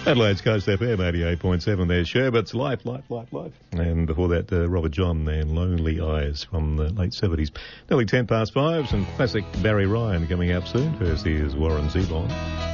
Adelaide's Coast FM 88.7. There's Sherbert's Life. And before that, Robert John and Lonely Eyes from the late 70s. Nearly 5:10. Some classic Barry Ryan coming up soon. First, here's Warren Zevon.